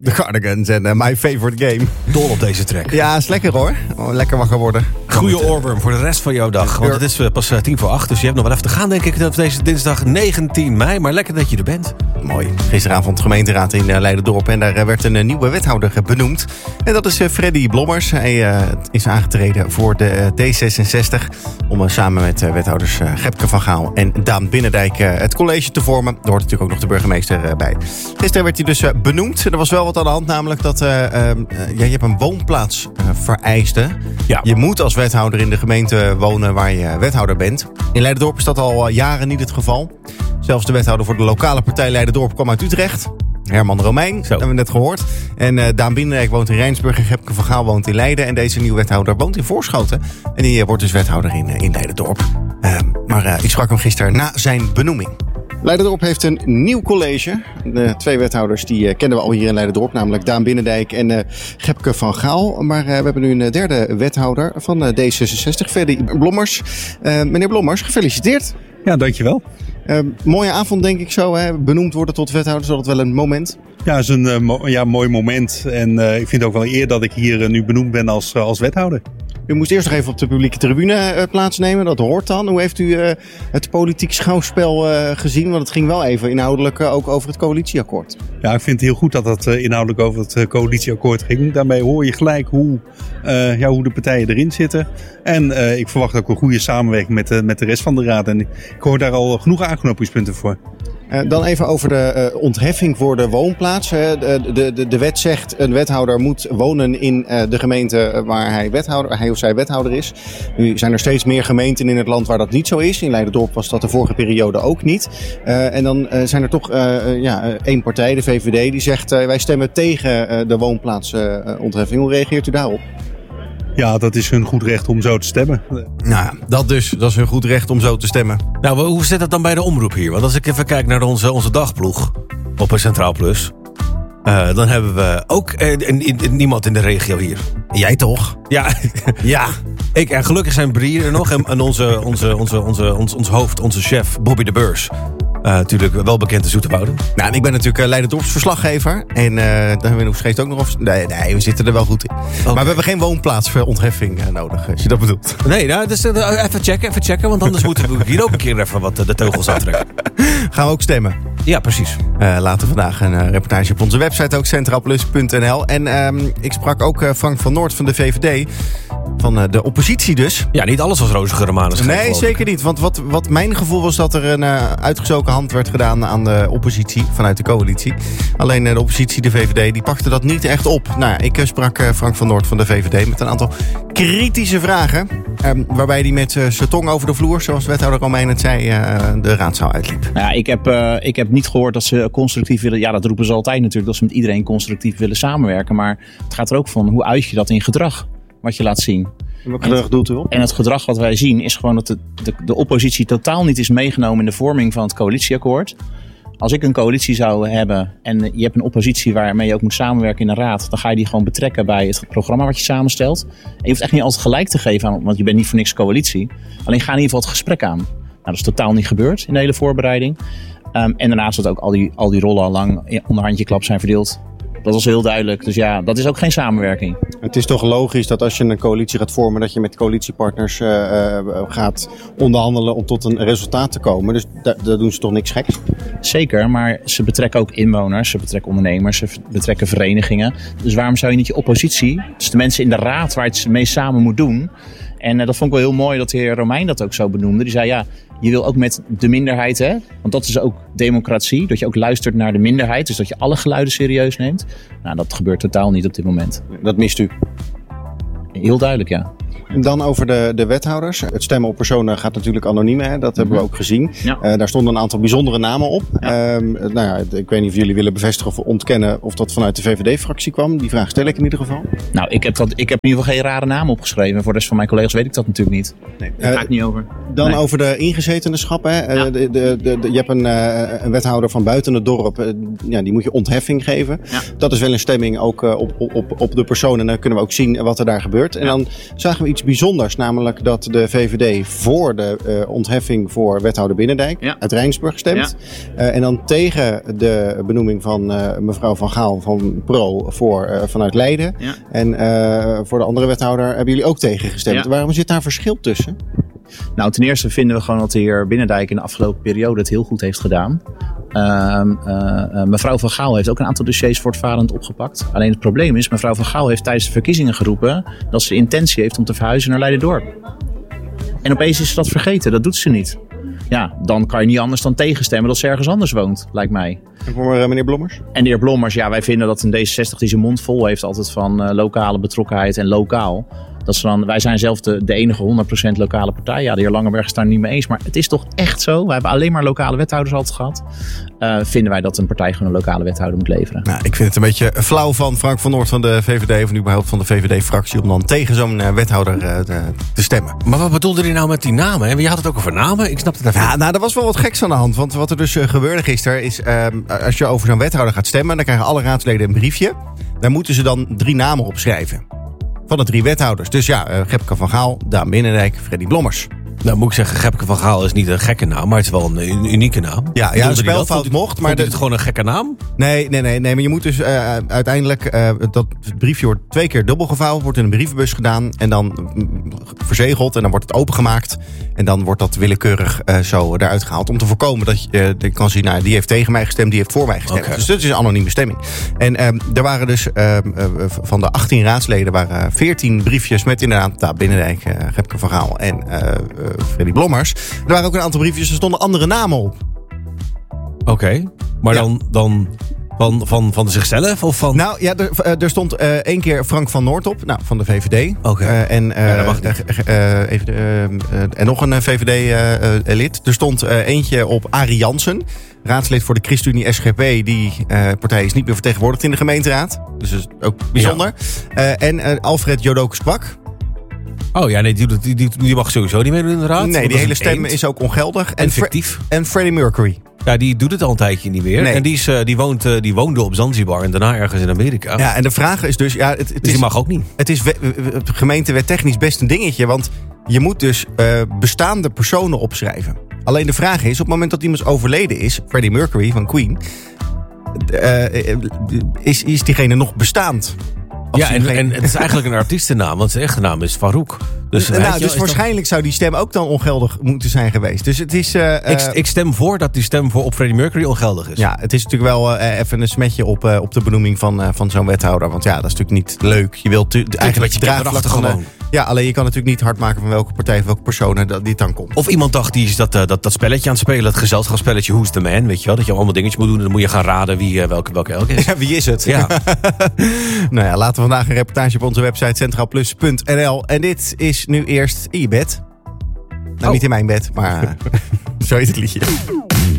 De Cardigans en My Favorite Game. Dol op deze track. Ja, is lekker hoor. Lekker wakker worden. Goeie oorworm voor de rest van jouw dag. Want het is pas 7:50, dus je hebt nog wel even te gaan, denk ik, op deze dinsdag 19 mei. Maar lekker dat je er bent. Mooi. Gisteravond gemeenteraad in Leiderdorp. En daar werd een nieuwe wethouder benoemd. En dat is Freddy Blommers. Hij is aangetreden voor de D66. Om samen met wethouders Gepke van Gaal en Daan Binnendijk het college te vormen. Er hoort natuurlijk ook nog de burgemeester bij. Gisteren werd hij dus benoemd. Er was wel wat aan de hand, namelijk dat je hebt een woonplaats vereiste. Ja. Je moet als wethouder in de gemeente wonen waar je wethouder bent. In Leiderdorp is dat al jaren niet het geval. Zelfs de wethouder voor de lokale partij Leiderdorp kwam uit Utrecht. Herman Romein, dat hebben we net gehoord. En Daan Binnendijk woont in Rijnsburg en Gepke van Gaal woont in Leiden. En deze nieuwe wethouder woont in Voorschoten. En die wordt dus wethouder in Leiderdorp. Maar ik sprak hem gisteren na zijn benoeming. Leiderdorp heeft een nieuw college. De twee wethouders die kennen we al hier in Leiderdorp, namelijk Daan Binnendijk en Gepke van Gaal. Maar we hebben nu een derde wethouder van D66, Freddy Blommers. Meneer Blommers, gefeliciteerd. Ja, dankjewel. Mooie avond denk ik zo, hè? Benoemd worden tot wethouder, is altijd wel een moment. Ja, het is een mooi moment. En ik vind het ook wel eer dat ik hier nu benoemd ben als wethouder. U moest eerst nog even op de publieke tribune plaatsnemen. Dat hoort dan. Hoe heeft u het politiek schouwspel gezien? Want het ging wel even inhoudelijk ook over het coalitieakkoord. Ja, ik vind het heel goed dat het inhoudelijk over het coalitieakkoord ging. Daarmee hoor je gelijk hoe de partijen erin zitten. En ik verwacht ook een goede samenwerking met de rest van de raad. En ik hoor daar al genoeg aanknopingspunten voor. Dan even over de ontheffing voor de woonplaats. De wet zegt een wethouder moet wonen in de gemeente waar hij of zij wethouder is. Nu zijn er steeds meer gemeenten in het land waar dat niet zo is. In Leiderdorp was dat de vorige periode ook niet. En dan zijn er toch één partij, de VVD, die zegt wij stemmen tegen de woonplaatsontheffing. Hoe reageert u daarop? Ja, dat is hun goed recht om zo te stemmen. Nou, dat is hun goed recht om zo te stemmen. Nou, hoe zit dat dan bij de omroep hier? Want als ik even kijk naar onze dagploeg op een Centraal Plus, dan hebben we ook niemand in de regio hier. Jij toch? Ja. Ja. Ik en gelukkig zijn Brie er nog en ons hoofd, onze chef Bobby de Beurs. Natuurlijk wel bekend in Zoeterwoude. Nou, en ik ben natuurlijk Leiderdorps verslaggever. En daar hebben we nog steeds ook nog of. Nee, we zitten er wel goed in. Okay. Maar we hebben geen woonplaatsontheffing nodig, als je dat bedoelt. Nee, nou, dus even checken. Want anders moeten we hier ook een keer even wat de teugels aantrekken. Gaan we ook stemmen? Ja, precies. Later vandaag een reportage op onze website, ook centraalplus.nl. En ik sprak ook Frank van Noort van de VVD. Van de oppositie dus. Ja, niet alles was roze geur en maneschijn. Nee, zeker niet. Want wat mijn gevoel was dat er een uitgestoken hand werd gedaan aan de oppositie vanuit de coalitie. Alleen de oppositie, de VVD, die pakte dat niet echt op. Nou ja, ik sprak Frank van Noort van de VVD met een aantal kritische vragen. Waarbij hij met zijn tong over de vloer, zoals wethouder Romein het zei, de raadzaal uitliep. Nou ja, ik heb niet gehoord dat ze constructief willen. Ja, dat roepen ze altijd natuurlijk, dat ze met iedereen constructief willen samenwerken. Maar het gaat er ook van, hoe uit je dat in gedrag? Wat je laat zien. En wat gedrag doet u op? En het gedrag wat wij zien is gewoon dat de oppositie totaal niet is meegenomen in de vorming van het coalitieakkoord. Als ik een coalitie zou hebben en je hebt een oppositie waarmee je ook moet samenwerken in een raad, dan ga je die gewoon betrekken bij het programma wat je samenstelt. En je hoeft echt niet altijd gelijk te geven aan, want je bent niet voor niks coalitie. Alleen ga in ieder geval het gesprek aan. Nou, dat is totaal niet gebeurd in de hele voorbereiding. En daarnaast dat ook al die rollen al lang onder handjeklap zijn verdeeld. Dat was heel duidelijk. Dus ja, dat is ook geen samenwerking. Het is toch logisch dat als je een coalitie gaat vormen, dat je met coalitiepartners gaat onderhandelen om tot een resultaat te komen. Dus daar doen ze toch niks geks? Zeker, maar ze betrekken ook inwoners, ze betrekken ondernemers, ze betrekken verenigingen. Dus waarom zou je niet je oppositie, dus de mensen in de raad waar het mee samen moet doen. En dat vond ik wel heel mooi dat de heer Romein dat ook zo benoemde. Die zei ja, je wil ook met de minderheid, hè? Want dat is ook democratie. Dat je ook luistert naar de minderheid. Dus dat je alle geluiden serieus neemt. Nou, dat gebeurt totaal niet op dit moment. Dat mist u? Heel duidelijk, ja. En dan over de wethouders. Het stemmen op personen gaat natuurlijk anoniem. Hè? Dat hebben we ook gezien. Ja. Daar stonden een aantal bijzondere namen op. Ja. Ik weet niet of jullie willen bevestigen of ontkennen of dat vanuit de VVD-fractie kwam. Die vraag stel ik in ieder geval. Nou, ik heb in ieder geval geen rare namen opgeschreven. Voor de rest van mijn collega's weet ik dat natuurlijk niet. Nee. Daar ga ik niet over. Dan over de ingezetenschap. Hè? Ja. Je hebt een wethouder van buiten het dorp. Die moet je ontheffing geven. Ja. Dat is wel een stemming ook op de persoon. En dan kunnen we ook zien wat er daar gebeurt. En dan zagen we iets iets bijzonders. Namelijk dat de VVD voor de ontheffing voor wethouder Binnendijk uit Rijnsburg stemt. Ja. En dan tegen de benoeming van mevrouw Van Gaal van Pro vanuit Leiden. Ja. En voor de andere wethouder hebben jullie ook tegen gestemd. Ja. Waarom zit daar verschil tussen? Nou, ten eerste vinden we gewoon dat de heer Binnendijk in de afgelopen periode het heel goed heeft gedaan. Mevrouw Van Gaal heeft ook een aantal dossiers voortvarend opgepakt. Alleen het probleem is, mevrouw Van Gaal heeft tijdens de verkiezingen geroepen dat ze de intentie heeft om te verhuizen naar Leiden-Dorp. En opeens is ze dat vergeten, dat doet ze niet. Ja, dan kan je niet anders dan tegenstemmen dat ze ergens anders woont, lijkt mij. En voor meneer Blommers? En de heer Blommers, ja, wij vinden dat een D66 die zijn mond vol heeft altijd van lokale betrokkenheid en lokaal. Wij zijn zelf de enige 100% lokale partij. Ja, de heer Langenberg is daar niet mee eens. Maar het is toch echt zo? We hebben alleen maar lokale wethouders altijd gehad. Vinden wij dat een partij gewoon een lokale wethouder moet leveren. Nou, ik vind het een beetje flauw van Frank van Noort van de VVD... of überhaupt van de VVD-fractie... om dan tegen zo'n wethouder te stemmen. Maar wat bedoelde hij nou met die namen? Je had het ook over namen? Ik snap het even. Ja, nou, er was wel wat geks aan de hand. Want wat er dus gebeurde gisteren is... als je over zo'n wethouder gaat stemmen... dan krijgen alle raadsleden een briefje. Daar moeten ze dan 3 namen opschrijven. Van de 3 wethouders. Dus ja, Gepke van Gaal, Daan Binnendijk, Freddy Blommers. Nou moet ik zeggen, Gepke van Gaal is niet een gekke naam, maar het is wel een unieke naam. Ja, een spelfout mocht. Maar is het gewoon een gekke naam? Nee, maar je moet dus uiteindelijk... dat briefje wordt 2 keer dubbel gevouwen, wordt in een brievenbus gedaan... en dan verzegeld en dan wordt het opengemaakt... en dan wordt dat willekeurig zo eruit gehaald... om te voorkomen dat je kan zien... nou, die heeft tegen mij gestemd, die heeft voor mij gestemd. Okay. Dus dat is een anonieme stemming. En er waren dus van de 18 raadsleden... waren 14 briefjes met inderdaad Daan Binnendijk, Gepke van Gaal en... Freddy Blommers. Er waren ook een aantal briefjes, er stonden andere namen op. Oké, maar dan van zichzelf? Of van... Nou ja, er stond 1 keer Frank van Noort op, nou, van de VVD. Oké. En nog een VVD-lid. Er stond eentje op Arie Jansen, raadslid voor de ChristenUnie SGP. Die partij is niet meer vertegenwoordigd in de gemeenteraad. Dus dat is ook bijzonder. Ja. En Alfred Jodokus Kwak. Oh ja, nee, die mag sowieso niet meedoen in de raad. Nee, die hele stem is ook ongeldig. En fictief. En Freddie Mercury. Ja, die doet het al een tijdje niet meer. Nee. En die woonde op Zanzibar en daarna ergens in Amerika. Ja, en de vraag is dus... Ja, dus die mag ook niet. Het is gemeentewet-technisch best een dingetje. Want je moet dus bestaande personen opschrijven. Alleen de vraag is, op het moment dat iemand overleden is... Freddie Mercury van Queen... is diegene nog bestaand? Ja, en het is eigenlijk een artiestennaam, want zijn echte naam is Farouk. Dus waarschijnlijk zou die stem ook dan ongeldig moeten zijn geweest. Dus het is... Ik stem voor dat die stem op Freddie Mercury ongeldig is. Ja, het is natuurlijk wel even een smetje op de benoeming van zo'n wethouder. Want ja, dat is natuurlijk niet leuk. Je wilt eigenlijk het draagvlak gewoon. Ja, alleen je kan natuurlijk niet hard maken van welke partij of welke persoon die het dan komt. Of iemand dacht, die is dat spelletje aan het spelen, dat gezelschapsspelletje Who's the Man, weet je wel? Dat je allemaal dingetjes moet doen en dan moet je gaan raden welke elk is. Ja, wie is het? Ja. Nou ja, laten we vandaag een reportage op onze website centraalplus.nl. En dit is nu eerst in je bed. Nou, niet in mijn bed, maar zo heet het liedje.